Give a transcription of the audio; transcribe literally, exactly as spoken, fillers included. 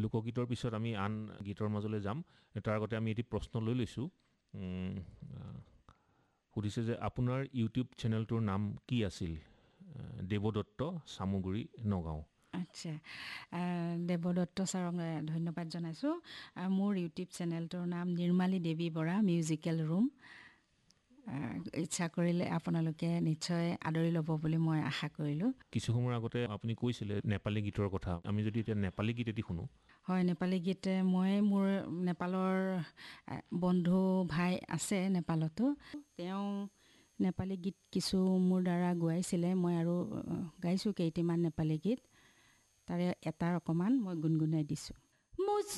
লোকগীতৰ পিছত আমি আন গীতৰ মাজলৈ যাম তাৰ আগতে আমি এটি প্ৰশ্ন লৈ লৈছোঁ সুধিছে যে আপোনাৰ ইউটিউব চেনেলটোৰ নাম কি আছিল দেৱদত্ত চামগুৰি নগাঁও আচ্ছা দেৱদত্ত ছাৰক ধন্যবাদ জনাইছোঁ মোৰ ইউটিউব চেনেলটোৰ নাম নিৰ্মালী দেৱী বৰা মিউজিকেল ৰুম ইচ্ছা কৰিলে আপোনালোকে নিশ্চয় আদৰি ল'ব বুলি মই আশা কৰিলোঁ কিছু সময়ৰ আগতে আপুনি কৈছিলে নেপালী গীতৰ কথা আমি যদি এতিয়া নেপালী গীত এটি শুনো হয় নেপালী গীত মই মোৰ নেপালৰ বন্ধু ভাই আছে নেপালতো তেওঁ নেপালী গীত কিছু মোৰ দ্বাৰা গোৱাইছিলে মই আৰু গাইছোঁ কেইটামান নেপালী গীত তাৰে এটাৰ অকণমান মই গুণগুণাই দিছোঁ